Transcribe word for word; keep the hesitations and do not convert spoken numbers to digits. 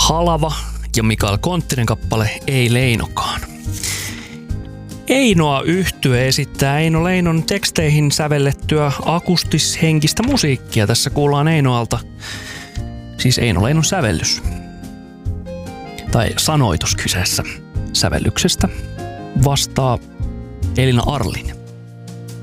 Halava ja Mikael Konttinen kappale Ei Leinokaan. Einoa yhtye esittää Eino Leinon teksteihin sävellettyä akustishenkistä musiikkia. Tässä kuullaan Einoalta, siis Eino Leinon sävellys. Tai sanoitus kyseessä sävellyksestä vastaa Elina Arlin.